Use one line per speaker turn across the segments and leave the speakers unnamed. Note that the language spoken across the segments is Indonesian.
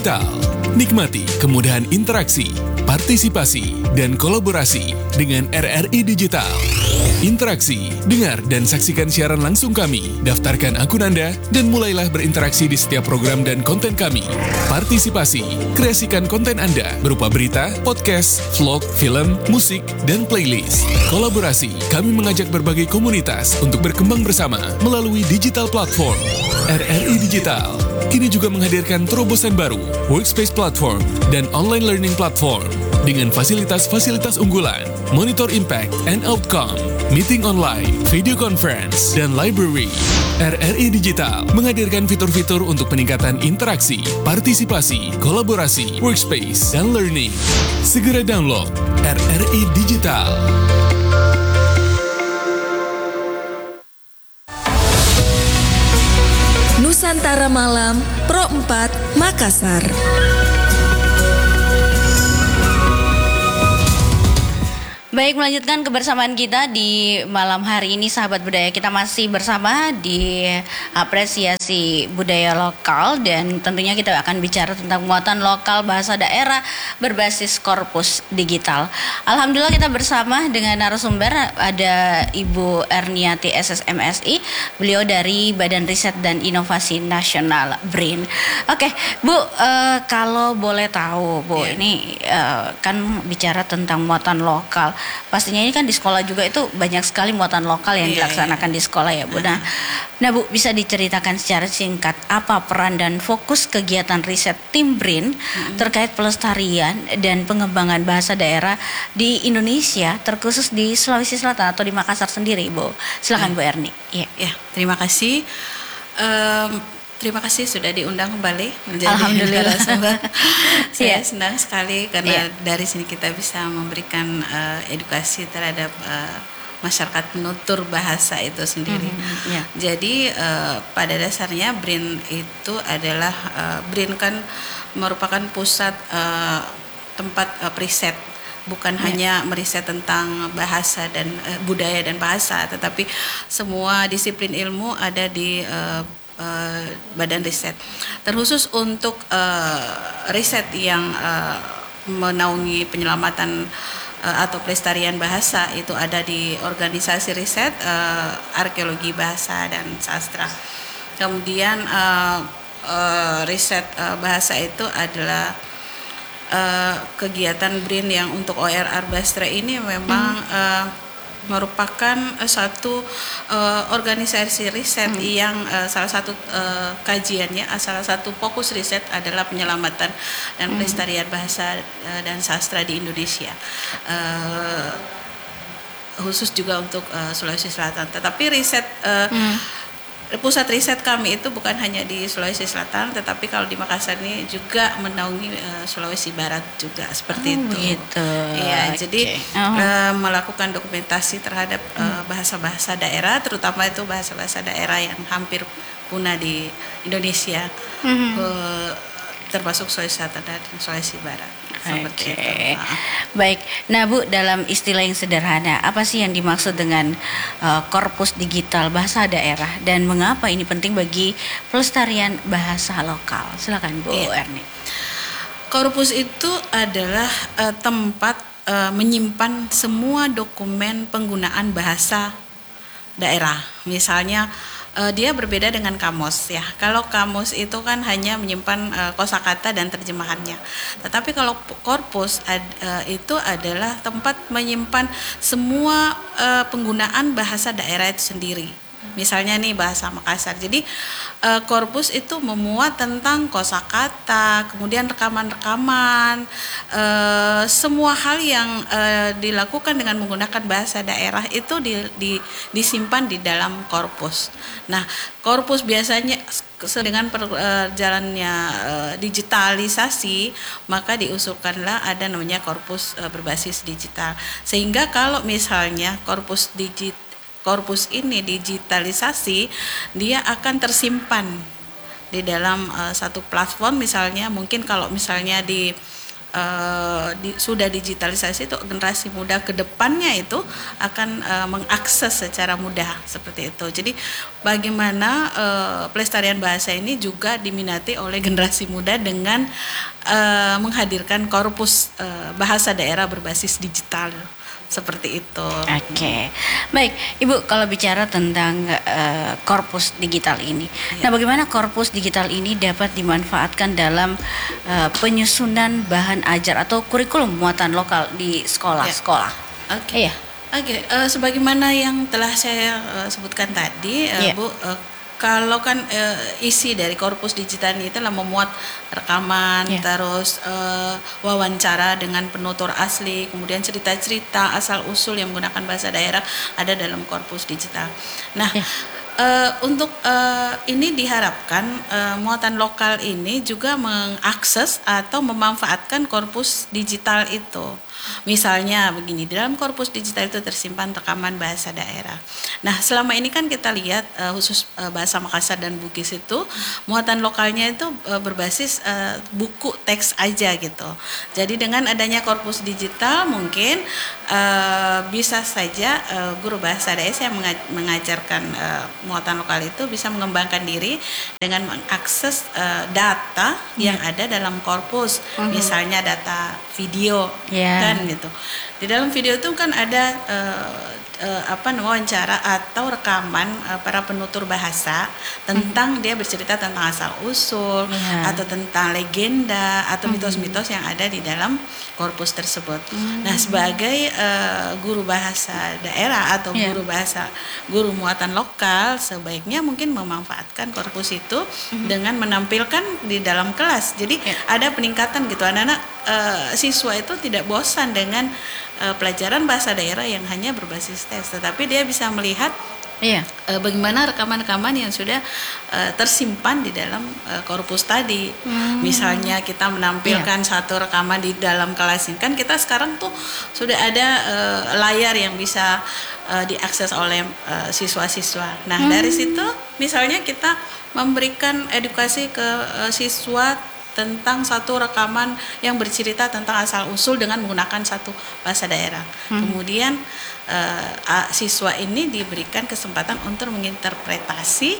Digital. Nikmati kemudahan interaksi, partisipasi, dan kolaborasi dengan RRI Digital. Interaksi, dengar dan saksikan siaran langsung kami, daftarkan akun Anda, dan mulailah berinteraksi di setiap program dan konten kami. Partisipasi, kreasikan konten Anda berupa berita, podcast, vlog, film, musik, dan playlist. Kolaborasi, kami mengajak berbagai komunitas untuk berkembang bersama melalui digital platform. RRI Digital kini juga menghadirkan terobosan baru, workspace platform, dan online learning platform dengan fasilitas-fasilitas unggulan, monitor impact and outcome, meeting online, video conference, dan library. RRI Digital menghadirkan fitur-fitur untuk peningkatan interaksi, partisipasi, kolaborasi, workspace, dan learning. Segera download RRI Digital.
Nusantara Malam Pro 4 Makassar.
Baik, melanjutkan kebersamaan kita di malam hari ini, sahabat budaya. Kita masih bersama di apresiasi budaya lokal, dan tentunya kita akan bicara tentang muatan lokal bahasa daerah berbasis korpus digital. Alhamdulillah kita bersama dengan narasumber, ada Ibu Erniati SSMSI, beliau dari Badan Riset dan Inovasi Nasional BRIN. Oke, Bu, kalau boleh tahu, Bu, ini kan bicara tentang muatan lokal. Pastinya ini kan di sekolah juga itu banyak sekali muatan lokal yang dilaksanakan di sekolah ya, Bu. Nah Bu, bisa diceritakan secara singkat apa peran dan fokus kegiatan riset tim BRIN terkait pelestarian dan pengembangan bahasa daerah di Indonesia, terkhusus di Sulawesi Selatan atau di Makassar sendiri, Bu? Silakan, Bu Erni.
Ya, terima kasih. Terima kasih sudah diundang kembali menjadi
narasumber.
Saya senang sekali karena dari sini kita bisa memberikan edukasi terhadap masyarakat penutur bahasa itu sendiri. Jadi pada dasarnya BRIN itu adalah BRIN kan merupakan pusat tempat periset. Bukan hanya meriset tentang bahasa dan budaya dan bahasa, tetapi semua disiplin ilmu ada di Badan Riset. Terkhusus untuk riset yang menaungi penyelamatan atau pelestarian bahasa itu ada di organisasi riset arkeologi bahasa dan sastra. Kemudian riset bahasa itu adalah kegiatan BRIN yang untuk OER Bastra ini memang merupakan satu organisasi riset yang salah satu kajiannya, salah satu fokus riset adalah penyelamatan dan pelestarian bahasa dan sastra di Indonesia, khusus juga untuk Sulawesi Selatan. Tetapi riset pusat riset kami itu bukan hanya di Sulawesi Selatan, tetapi kalau di Makassar ini juga menaungi Sulawesi Barat juga seperti itu.
Gitu.
Ya, jadi melakukan dokumentasi terhadap bahasa-bahasa daerah, terutama itu bahasa-bahasa daerah yang hampir punah di Indonesia, termasuk Sulawesi Selatan dan Sulawesi Barat. Seperti itu.
Baik. Nah, Bu, dalam istilah yang sederhana, apa sih yang dimaksud dengan korpus digital bahasa daerah dan mengapa ini penting bagi pelestarian bahasa lokal? Silakan, Bu Erni.
Korpus itu adalah tempat menyimpan semua dokumen penggunaan bahasa daerah. Misalnya dia berbeda dengan kamus ya. Kalau kamus itu kan hanya menyimpan kosakata dan terjemahannya. Tetapi kalau korpus itu adalah tempat menyimpan semua penggunaan bahasa daerah itu sendiri. Misalnya nih bahasa Makassar. Jadi korpus itu memuat tentang kosakata, kemudian rekaman-rekaman, semua hal yang dilakukan dengan menggunakan bahasa daerah itu disimpan di dalam korpus. Nah, korpus biasanya dengan perjalannya digitalisasi, maka diusulkanlah ada namanya korpus berbasis digital. Sehingga kalau misalnya korpus ini digitalisasi, dia akan tersimpan di dalam satu platform. Misalnya mungkin kalau misalnya di sudah digitalisasi itu generasi muda ke depannya itu akan mengakses secara mudah seperti itu. Jadi bagaimana pelestarian bahasa ini juga diminati oleh generasi muda dengan menghadirkan korpus bahasa daerah berbasis digital. Seperti itu.
Oke, baik Ibu, kalau bicara tentang korpus digital ini, nah bagaimana korpus digital ini dapat dimanfaatkan dalam penyusunan bahan ajar atau kurikulum muatan lokal di sekolah-sekolah?
Oke. Sebagaimana yang telah saya sebutkan tadi, Bu. Kalau kan isi dari korpus digital ini telah memuat rekaman, terus wawancara dengan penutur asli, kemudian cerita-cerita asal-usul yang menggunakan bahasa daerah ada dalam korpus digital. Nah, untuk ini diharapkan muatan lokal ini juga mengakses atau memanfaatkan korpus digital itu. Misalnya begini, di dalam korpus digital itu tersimpan rekaman bahasa daerah. Nah, selama ini kan kita lihat khusus bahasa Makassar dan Bugis itu muatan lokalnya itu berbasis buku teks aja gitu. Jadi dengan adanya korpus digital mungkin bisa saja guru bahasa daerah yang mengajarkan muatan lokal itu bisa mengembangkan diri dengan mengakses data yang ada dalam korpus, misalnya data video. Kan gitu. Di dalam video itu kan ada wawancara atau rekaman para penutur bahasa tentang dia bercerita tentang asal usul atau tentang legenda atau mitos-mitos yang ada di dalam korpus tersebut. Nah, sebagai guru bahasa daerah atau guru muatan lokal sebaiknya mungkin memanfaatkan korpus itu dengan menampilkan di dalam kelas. Jadi ada peningkatan gitu, anak-anak siswa itu tidak bosan dengan pelajaran bahasa daerah yang hanya berbasis tes, tetapi dia bisa melihat bagaimana rekaman-rekaman yang sudah tersimpan di dalam korpus tadi. Misalnya kita menampilkan satu rekaman di dalam kelas ini, kan kita sekarang tuh sudah ada layar yang bisa diakses oleh siswa-siswa. Nah, dari situ misalnya kita memberikan edukasi ke siswa tentang satu rekaman yang bercerita tentang asal-usul dengan menggunakan satu bahasa daerah. Kemudian siswa ini diberikan kesempatan untuk menginterpretasi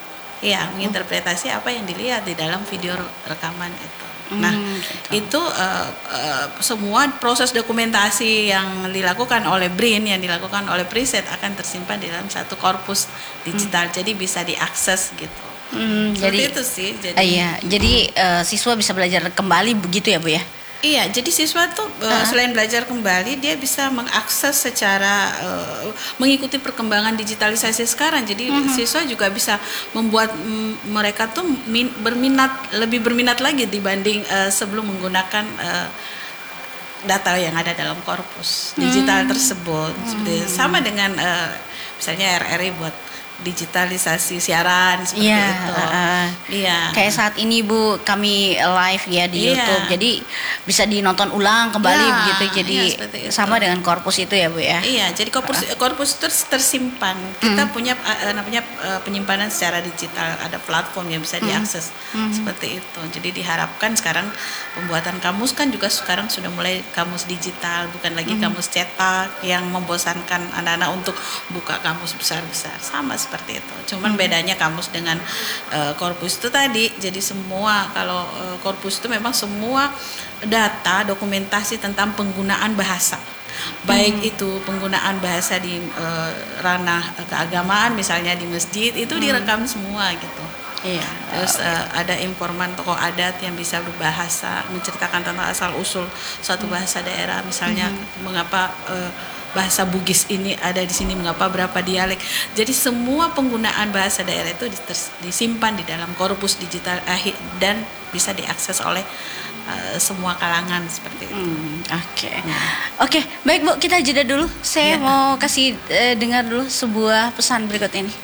apa yang dilihat di dalam video rekaman itu. Nah, itu semua proses dokumentasi yang dilakukan oleh BRIN, yang dilakukan oleh Preset akan tersimpan di dalam satu korpus digital, jadi bisa diakses gitu.
Jadi itu sih. Jadi siswa bisa belajar kembali begitu ya, Bu ya?
Iya, jadi siswa tuh selain belajar kembali, dia bisa mengakses secara mengikuti perkembangan digitalisasi sekarang. Jadi siswa juga bisa membuat mereka tuh lebih berminat lagi dibanding sebelum menggunakan data yang ada dalam korpus digital tersebut. Sama dengan misalnya RRI buat digitalisasi siaran seperti itu.
Kayak saat ini Bu, kami live ya di YouTube, jadi bisa dinonton ulang kembali begitu. Jadi sama dengan korpus itu ya Bu ya.
Iya, jadi korpus itu tersimpan. Kita punya namanya penyimpanan secara digital, ada platform yang bisa diakses seperti itu. Jadi diharapkan sekarang pembuatan kamus kan juga sekarang sudah mulai kamus digital, bukan lagi kamus cetak yang membosankan anak-anak untuk buka kamus besar-besar. Sama seperti itu. Cuman bedanya kamus dengan korpus itu tadi. Jadi semua kalau korpus itu memang semua data dokumentasi tentang penggunaan bahasa. Baik itu penggunaan bahasa di ranah keagamaan, misalnya di masjid, itu direkam semua gitu. Terus ada informan tokoh adat yang bisa berbahasa, menceritakan tentang asal usul suatu bahasa daerah, misalnya mengapa bahasa Bugis ini ada di sini, mengapa berapa dialek. Jadi semua penggunaan bahasa daerah itu disimpan di dalam korpus digital dan bisa diakses oleh semua kalangan seperti itu.
Oke, baik Bu, kita jeda dulu. Saya mau kasih dengar dulu sebuah pesan berikut ini.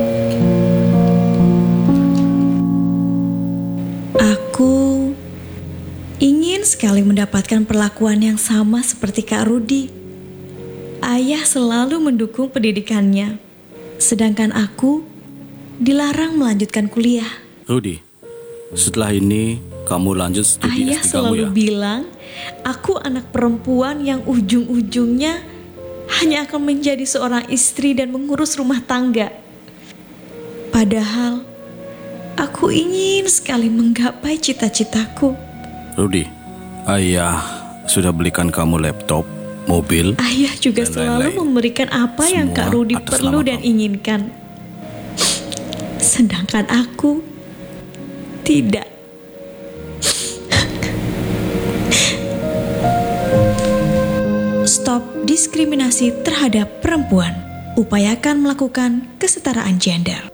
Aku ingin sekali mendapatkan perlakuan yang sama seperti Kak Rudi. Ayah selalu mendukung pendidikannya, sedangkan aku dilarang melanjutkan kuliah.
Rudi, setelah ini kamu lanjut studi
Ayah
S3 kamu
selalu
ya.
bilang, aku anak perempuan yang ujung-ujungnya hanya akan menjadi seorang istri dan mengurus rumah tangga. Padahal, aku ingin sekali menggapai cita-citaku.
Rudi, ayah sudah belikan kamu laptop, mobil.
Ayah juga
dan
selalu
lain-lain.
memberikan apa yang
Semua
Kak Rudi
atas
perlu
nama
dan
kamu.
inginkan. Sedangkan aku tidak. Stop diskriminasi terhadap perempuan. Upayakan melakukan kesetaraan gender.